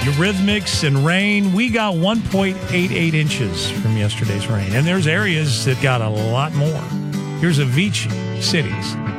Eurythmics and rain. We got 1.88 inches from yesterday's rain, and there's areas that got a lot more. Here's Avicii, Cities.